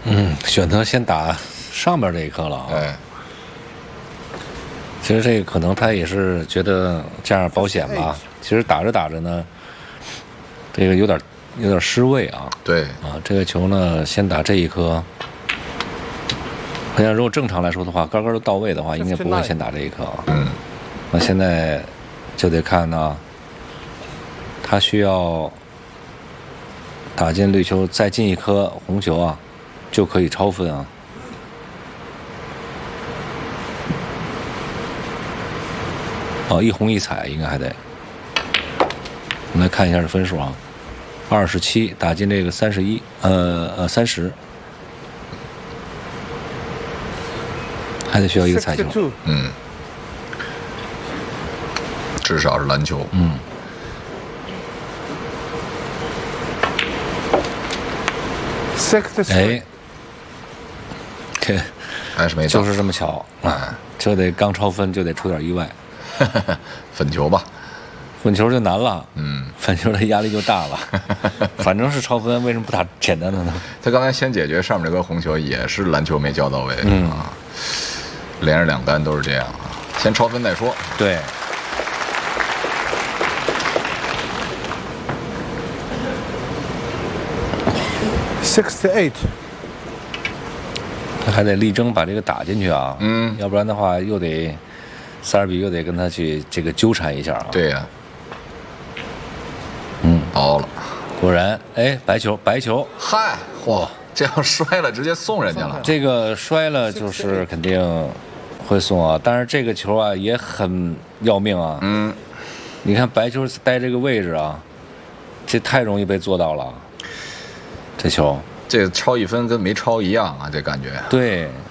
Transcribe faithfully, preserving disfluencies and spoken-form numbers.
嗯，选择先打上边这一颗了啊。 哎， 其实这个可能他也是觉得这样保险吧。其实打着打着呢，这个有点有点失位啊。 对啊，这个球呢，先打这一颗。我想，如果正常来说的话，杆杆都到位的话，应该不会先打这一颗啊。 嗯。 那现在就得看呢，他需要打进绿球，再进一颗红球啊，就可以超分啊。哦，一红一彩应该还得。我们来看一下这分数啊，二十七打进这个三十一，呃呃三十，还得需要一个彩球。 嗯，至少是篮球。 嗯。哎，这还是没到， 就是这么巧啊！就得刚超分就得出点意外。 粉球吧， 粉球就难了。 嗯， 粉球的压力就大了。反正是超分，为什么不打简单的呢？ 他刚才先解决上面这颗红球，也是篮球没交到位。 嗯啊，连着两杆都是这样啊，先超分再说。 对。 sixty-eight， 他还得力争把这个打进去啊。 嗯， 要不然的话又得塞尔比又得跟他去这个纠缠一下啊。 对呀、啊。 嗯， 熬了。 果然，哎，白球，白球。 嗨，嚯，这样摔了直接送人家了。 这个摔了就是肯定会送啊，但是这个球啊也很要命啊。 嗯， 你看白球待这个位置啊，这太容易被做到了。这球， 这超一分跟没超一样啊，这感觉。 对。